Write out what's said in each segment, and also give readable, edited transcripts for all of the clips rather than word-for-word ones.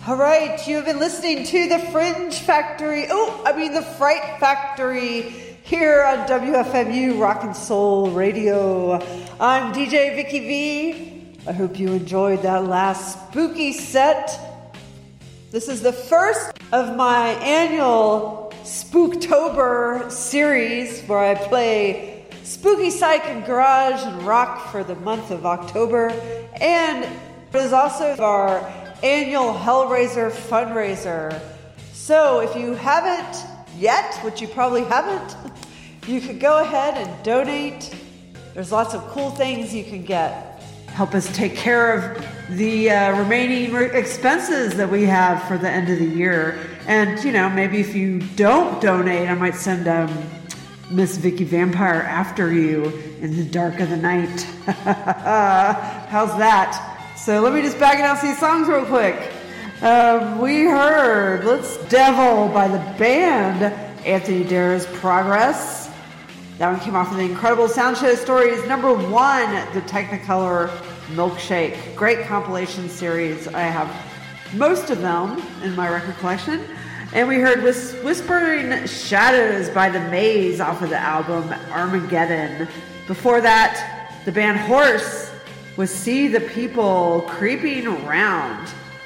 All right, you have been listening to the Fright Factory here on WFMU Rock and Soul Radio. I'm DJ Vicky V. I hope you enjoyed that last spooky set. This is the first of my annual Spooktober series where I play spooky psych and garage and rock for the month of October. And it is also our annual Hellraiser fundraiser. So if you haven't yet, which you probably haven't, you could go ahead and donate. There's lots of cool things you can get. Help us take care of the remaining expenses that we have for the end of the year. And, maybe if you don't donate, I might send Miss Vicky Vampire after you in the dark of the night. How's that? So let me just back announce these songs real quick. We heard Let's Devil by the band Anthony Dara's Progress. That one came off of the Incredible Sound Show Stories number 1, the Technicolor Milkshake. Great compilation series. I have most of them in my record collection. And we heard Whispering Shadows by The Maze off of the album Armageddon. Before that, the band Horse was See the People Creeping Around.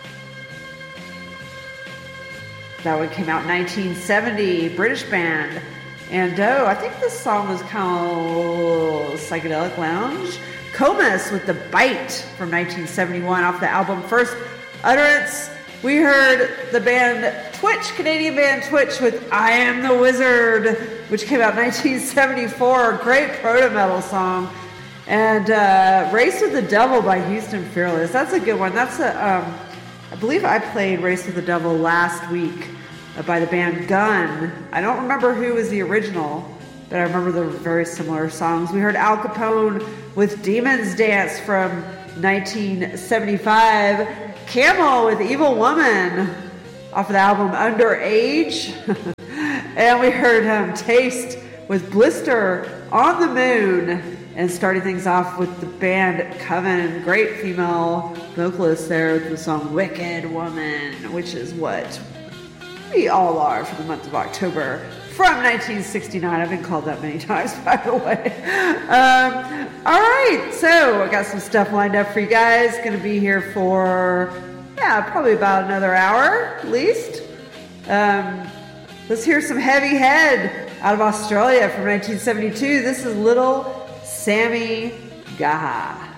That one came out in 1970, British band. And I think this song was called Psychedelic Lounge. Comus with The Bite from 1971 off the album First Utterance. We heard the band Twitch, Canadian band Twitch with I Am the Wizard, which came out in 1974. Great proto-metal song. And Race with the Devil by Houston Fearless. That's a good one. That's I believe I played Race with the Devil last week by the band Gun. I don't remember who was the original, but I remember the very similar songs. We heard Al Capone with Demon's Dance from 1975. Camel with Evil Woman off of the album Underage. And we heard Taste with Blister on the Moon. And starting things off with the band Coven, great female vocalist there with the song Wicked Woman, which is what we all are for the month of October from 1969. I've been called that many times, by the way. All right, so I got some stuff lined up for you guys. Going to be here for, probably about another hour at least. Let's hear some Heavy Head out of Australia from 1972. This is Little Sammy Gaha.